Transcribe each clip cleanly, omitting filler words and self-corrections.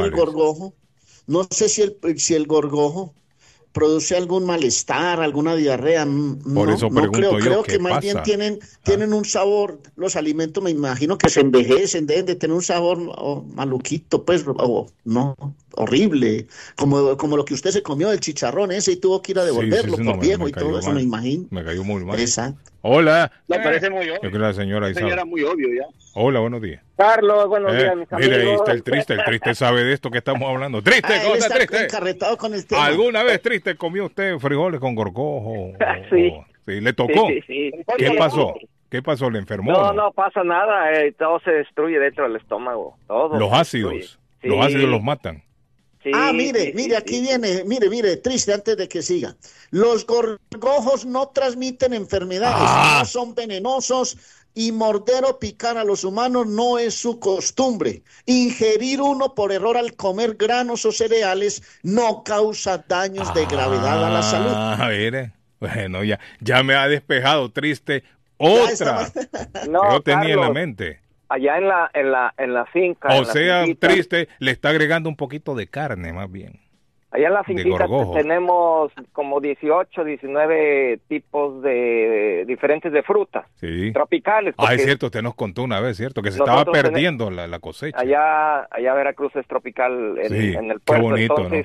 el gorgojo. No sé si el gorgojo produce algún malestar, alguna diarrea. Por eso No creo. pregunto yo, Creo ¿qué que más bien pasa? tienen un sabor, los alimentos me imagino que se envejecen, deben de tener un sabor maluquito, pues, no, horrible, como lo que usted se comió del chicharrón ese y tuvo que ir a Sí, sí, devolverlo sí, no, por me, viejo me y todo cayó eso, me mal. imagino. Me cayó muy mal. Exacto. Hola. Me parece muy Yo creo obvio. que la señora ahí Eso ya sabe. era muy obvio ya. Hola, buenos días. Carlos, buenos días, mis Mire, ahí está amigos. el triste sabe de esto que estamos hablando. Triste, ¿cómo Él está está triste? encarretado con el tema. ¿Alguna vez triste comió usted frijoles con gorgojo? Sí, Sí, le tocó. sí. ¿Qué Sí. pasó? ¿Qué pasó? ¿Le enfermó o No, no? no pasa nada, todo se destruye dentro del estómago, todo Los se destruye. ácidos. Los ácidos los matan. Mire, aquí viene, mire, triste antes de que siga. Los gorgojos no transmiten enfermedades, no ¡Ah! son venenosos y morder o picar a los humanos no es su costumbre. Ingerir uno por error al comer granos o cereales no causa daños de gravedad a la salud. Mire. Bueno, ya me ha despejado triste Ya está otra No, que yo tenía en la Carlos, mente. allá en la finca. O en la sea, finquita, triste, le está agregando un poquito de carne más bien. allá en la de finquita gorgojo. tenemos como 18, 19 tipos de diferentes de frutas Sí. tropicales. Ah, es porque cierto, usted nos contó una vez, ¿cierto? Que se estaba nosotros perdiendo la cosecha. allá Veracruz es tropical Sí, en el qué puerto, bonito, entonces,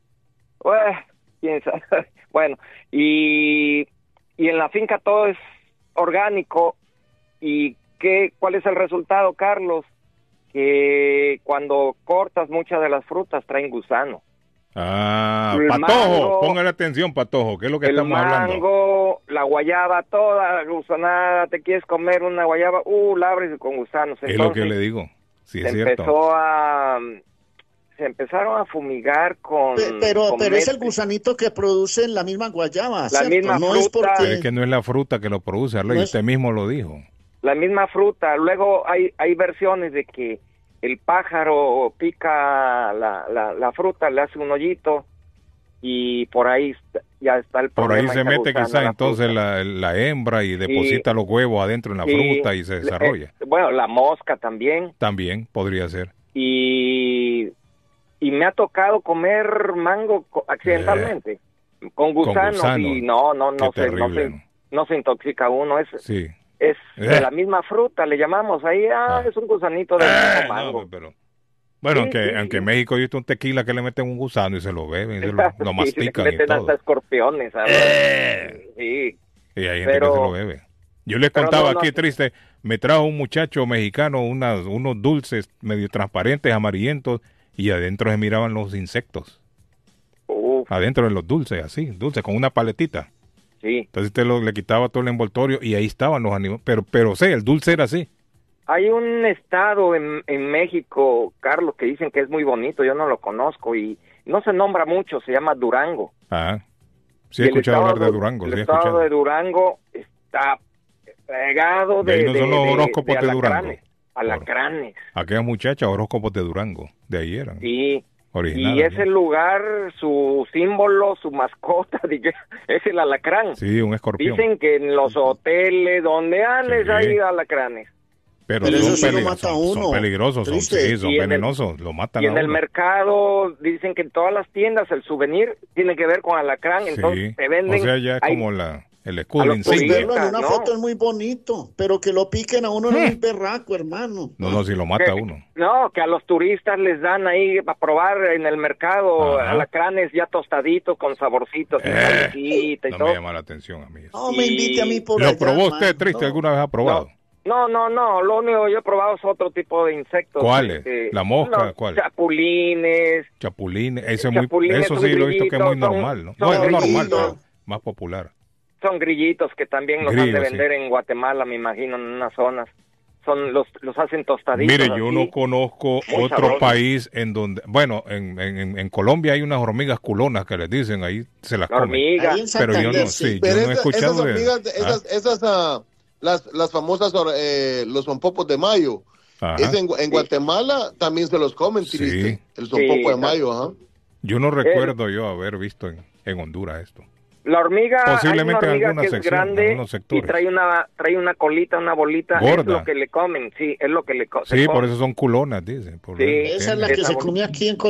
quién sabe. Bueno, y en la finca todo es orgánico. ¿Y cuál es el resultado, Carlos? Que cuando cortas muchas de las frutas traen gusano. El Patojo, mango, póngale atención, Patojo, ¿qué es lo que el estamos hablando? mango, la guayaba, toda gusanada. Te quieres comer una guayaba, la abres con gusanos. Es lo que le digo, sí es se cierto. se empezaron a fumigar con Pero es mete. el gusanito que produce la misma guayaba, La ¿cierto? misma No fruta. es porque... Pero es que no es la fruta que lo produce, Arley, No es- usted mismo lo dijo. La misma fruta. Luego hay versiones de que el pájaro pica la fruta, le hace un hoyito y por ahí ya está el Por ahí problema. se está mete gusano quizá la entonces fruta. la hembra y deposita los huevos adentro en la fruta y se desarrolla. Bueno, la mosca también. También podría ser. Y me ha tocado comer mango accidentalmente con gusanos gusanos. y no Qué terrible, ¿no? no se intoxica uno. Sí. Es de la misma fruta, le llamamos ahí, es un gusanito del mismo mango. No, pero... Bueno, Sí, aunque sí. en México yo he visto un tequila que le meten un gusano y se lo beben, y se lo Sí, mastican le y meten todo. hasta escorpiones. ¿Sabes? Sí. Y hay gente Pero- que se lo bebe. Yo les pero contaba no, aquí, no. triste, me trajo un muchacho mexicano unos dulces medio transparentes, amarillentos, y adentro se miraban los insectos. Uf, Adentro de los dulces, así, dulces, con una paletita. sí. Entonces le quitaba todo el envoltorio y ahí estaban los animales. Pero sí, el dulce era así. Hay un estado en México, Carlos, que dicen que es muy bonito, yo no lo conozco y no se nombra mucho, se llama Durango. Sí Y he el escuchado hablar de estado- Durango, El sí he estado escuchado. de Durango está pegado De ahí no son los horóscopos de Durango. Alacranes, Aquellas muchachas, horóscopos de Durango, de ahí eran. sí. Originales, Y ese ¿no? lugar, su símbolo, su mascota, es el alacrán. Sí, un escorpión. Dicen que en los hoteles, donde andes, Sí. hay alacranes. Pero Pero son, eso sí lo mata a son uno. peligrosos, Triste. son Y en el- venenosos, lo matan Y a en el uno. mercado dicen que en todas las tiendas el souvenir tiene que ver con alacrán, entonces Sí. te venden. O sea, ya es hay- como el a escudo los insignia. Verlo en una ¿no? foto es muy bonito, pero que lo piquen a uno no es muy berraco, hermano. No, si lo mata a uno. No, que a los turistas les dan ahí para probar en el mercado Ajá. alacranes ya tostaditos con saborcitos y salecita y No todo. me llama la atención a mí. eso. No me invite a mí por ¿Lo allá, probó usted, hermano, triste? no. ¿Alguna vez ha probado? No, lo único que yo he probado es otro tipo de insectos. ¿Cuáles? ¿La mosca? los ¿Cuál? Chapulines. Chapulines. Chapulines Eso son sí lo he visto que es muy grillitos, normal, ¿no? son Bueno, no normal, grillitos. pero más popular. Son grillitos que también los han Grillos, de sí. vender en Guatemala, me imagino, en unas zonas. Los hacen tostaditos. Mire, yo así. no conozco Muy otro sabroso. país en donde... Bueno, en Colombia hay unas hormigas culonas que les dicen, ahí se las La comen. hormiga. Ahí en Pero yo Santander, no, sí. sí, Pero yo no he escuchado esas de... hormigas, las famosas, los zompopos de mayo, Ajá. en Guatemala también se los comen, Sí. triste. El zompopo de mayo, ajá. Yo no recuerdo yo haber visto en Honduras esto. La hormiga, Posiblemente hay en una hormiga alguna que es sección, en grande algunos y sectores. trae una colita, una bolita. Gorda. Es lo que le comen, sí, es lo que le comen. Sí, por eso son culonas, dicen. Sí, Esa es la Esa que se bonita. come aquí en